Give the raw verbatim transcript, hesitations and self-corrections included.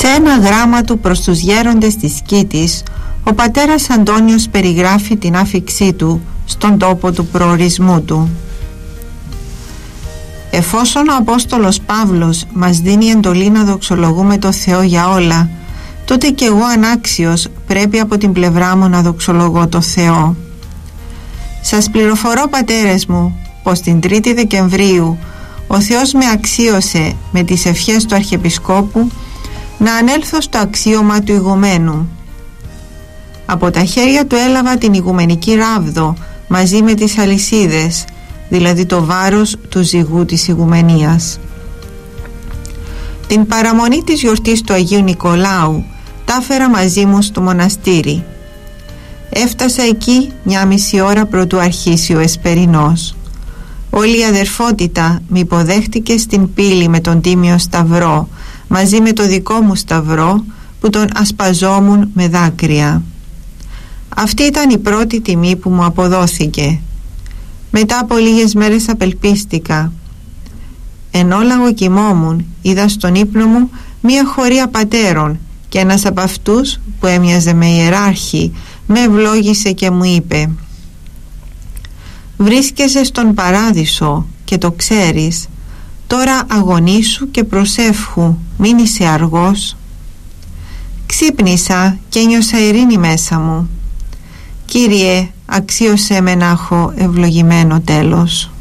Σε ένα γράμμα του προς τους γέροντες της Κήτης, ο πατέρας Αντώνιος περιγράφει την άφιξή του στον τόπο του προορισμού του. Εφόσον ο Απόστολος Παύλος μας δίνει εντολή να δοξολογούμε το Θεό για όλα, τότε και εγώ ανάξιος πρέπει από την πλευρά μου να δοξολογώ το Θεό. Σας πληροφορώ, πατέρες μου, πως την τρίτη Δεκεμβρίου ο Θεός με αξίωσε με τις ευχές του Αρχιεπισκόπου να ανέλθω στο αξίωμα του ηγουμένου. Από τα χέρια του έλαβα την ηγουμενική ράβδο μαζί με τις αλυσίδες, δηλαδή το βάρος του ζυγού της ηγουμενίας. Την παραμονή της γιορτής του Αγίου Νικολάου τα έφερα μαζί μου στο μοναστήρι. Έφτασα εκεί μια μισή ώρα προτού αρχίσει ο Εσπερινός. Όλη η αδερφότητα με υποδέχτηκε στην πύλη με τον Τίμιο Σταυρό, μαζί με το δικό μου σταυρό που τον ασπαζόμουν με δάκρυα. Αυτή ήταν η πρώτη τιμή που μου αποδόθηκε. Μετά από λίγες μέρες απελπίστηκα. Ενώ λαγοκοιμόμουν, είδα στον ύπνο μου μία χωρία πατέρων και ένας από αυτούς, που έμοιαζε με ιεράρχη, με ευλόγησε και μου είπε: «Βρίσκεσαι στον παράδεισο και το ξέρεις. Τώρα αγωνίσου και προσεύχου, μην είσαι αργός». Ξύπνησα και ένιωσα ειρήνη μέσα μου. Κύριε, αξίωσε με να έχω ευλογημένο τέλος.